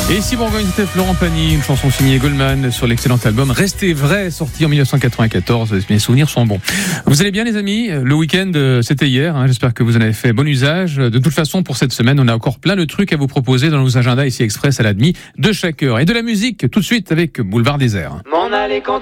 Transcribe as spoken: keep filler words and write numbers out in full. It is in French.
Et ici Bourgogne, c'était Florent Pagny, une chanson signée Goldman sur l'excellent album Restez vrai, sorti en dix-neuf cent quatre-vingt-quatorze. Mes souvenirs sont bons. Vous allez bien les amis? Le week-end, c'était hier. Hein. J'espère que vous en avez fait bon usage. De toute façon, pour cette semaine, on a encore plein de trucs à vous proposer dans nos agendas ici Express à la demi de chaque heure. Et de la musique, tout de suite avec Boulevard Désert. M'en aller quand